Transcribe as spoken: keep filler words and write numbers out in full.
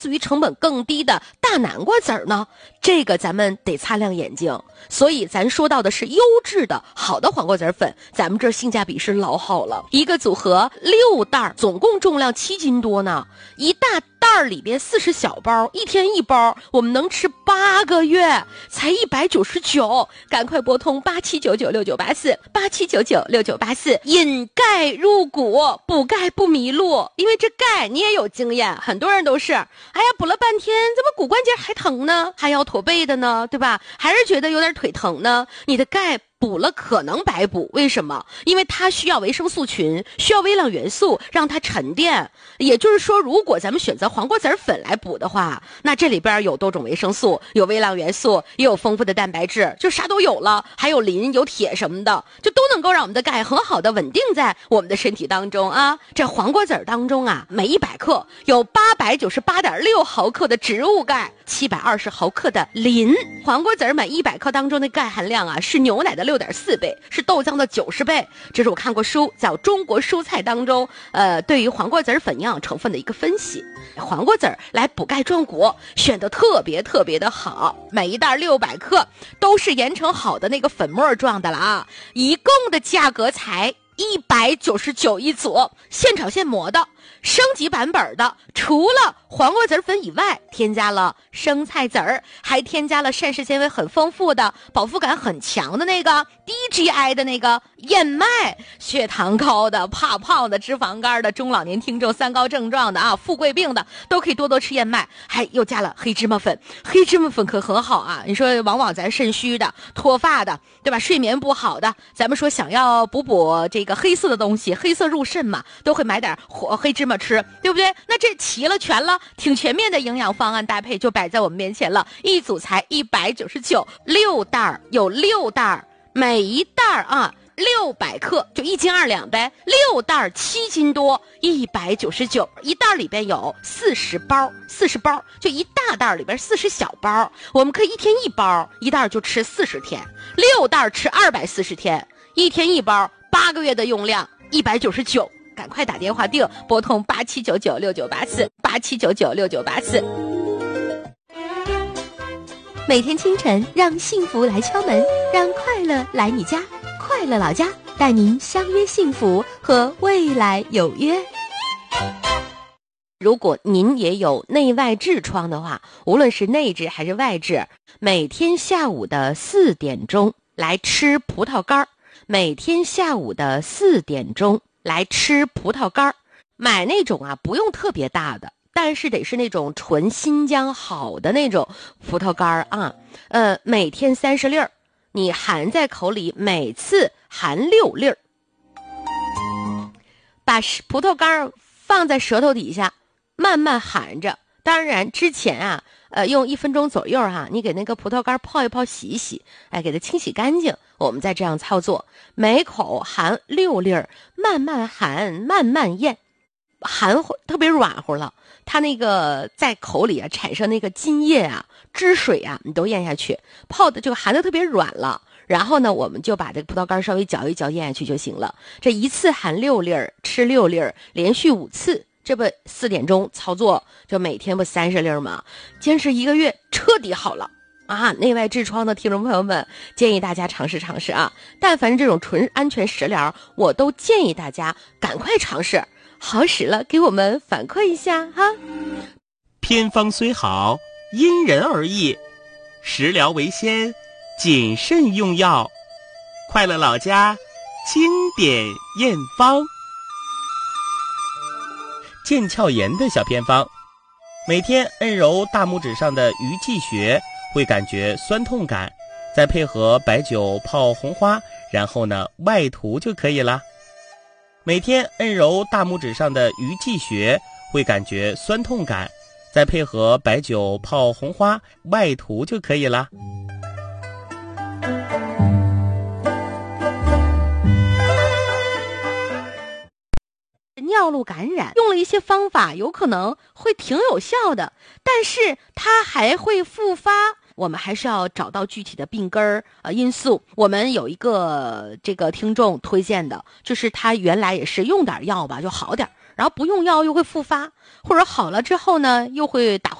至于成本更低的大南瓜籽儿呢，这个咱们得擦亮眼睛。所以咱说到的是优质的好的黄瓜籽粉，咱们这性价比是老好了。一个组合六袋，总共重量七斤多呢，一大袋里边四十小包，一天一包，我们能吃八个月，才一百九十九。赶快拨通八七九九六九八四八七九九六九八四，引钙入骨，补钙不迷路。因为这钙你也有经验，很多人都是，哎呀，补了半天，怎么骨关节还疼呢？还要驼背的呢，对吧？还是觉得有点腿疼呢？你的钙补了可能白补，为什么？因为它需要维生素群，需要微量元素让它沉淀。也就是说，如果咱们选择黄瓜籽粉来补的话，那这里边有多种维生素，有微量元素，也有丰富的蛋白质，就啥都有了，还有磷有铁什么的，就都能够让我们的钙很好的稳定在我们的身体当中啊。这黄瓜籽当中啊，每一百克有八百九十八点六毫克的植物钙，七百二十毫克的磷。黄瓜籽每一百克当中的钙含量啊，是牛奶的六点四倍，是豆浆的九十倍。这是我看过书叫《中国蔬菜》当中，呃，对于黄瓜籽粉营养成分的一个分析。黄瓜籽来补钙壮骨，选的特别特别的好。每一袋六百克都是研成好的那个粉末状的了啊，一共的价格才一百九十九一组，现炒现磨的。升级版本的，除了黄瓜籽粉以外，添加了生菜籽儿，还添加了膳食纤维很丰富的、饱腹感很强的那个低 G I 的那个燕麦。血糖高的、怕胖的、脂肪肝的、中老年听众、三高症状的啊、富贵病的都可以多多吃燕麦。还又加了黑芝麻粉，黑芝麻粉可很好啊！你说往往咱肾虚的、脱发的，对吧？睡眠不好的，咱们说想要补补这个黑色的东西，黑色入肾嘛，都会买点黑芝麻吃，对不对？那这齐了全了，挺全面的营养方案搭配就摆在我们面前了，一组才一百九十九，六袋有六袋，每一袋啊六百克，就一斤二两呗，六袋七斤多，一百九十九。一袋里边有四十包，四十包，就一大袋里边四十小包，我们可以一天一包，一袋就吃四十天，六袋吃二百四十天，一天一包，八个月的用量，一百九十九。赶快打电话订，拨通八七九九六九八四八七九九六九八四。每天清晨，让幸福来敲门，让快乐来你家。快乐老家带您相约幸福，和未来有约。如果您也有内外痔疮的话，无论是内痔还是外痔，每天下午的四点钟来吃葡萄干，每天下午的四点钟来吃葡萄干，买那种啊不用特别大的，但是得是那种纯新疆好的那种葡萄干啊，呃，每天三十粒儿，你含在口里，每次含六粒儿，把葡萄干放在舌头底下，慢慢含着。当然之前啊，呃，用一分钟左右哈、啊，你给那个葡萄干泡一泡，洗一洗，哎，给它清洗干净。我们再这样操作，每口含六粒儿，慢慢含，慢慢咽，含特别软乎了。它那个在口里啊产生那个津液啊、汁水啊，你都咽下去，泡的就含的特别软了。然后呢，我们就把这个葡萄干稍微嚼一嚼，咽下去就行了。这一次含六粒儿，吃六粒儿，连续五次。这不四点钟操作，就每天不三十粒吗？坚持一个月，彻底好了啊！内外痔疮的听众朋友们，建议大家尝试尝试啊！但凡这种纯安全食疗，我都建议大家赶快尝试，好使了给我们反馈一下哈。 偏方虽好，因人而异，食疗为先，谨慎用药。快乐老家经典验方。腱鞘炎的小偏方，每天按揉大拇指上的鱼际穴，会感觉酸痛感，再配合白酒泡红花，然后呢外涂就可以了。每天按揉大拇指上的鱼际穴，会感觉酸痛感，再配合白酒泡红花，外涂就可以了。 尿路感染用了一些方法，有可能会挺有效的，但是它还会复发。我们还是要找到具体的病根儿呃因素。我们有一个这个听众推荐的，就是他原来也是用点药吧就好点， 然后不用药又会复发，或者好了之后呢又会打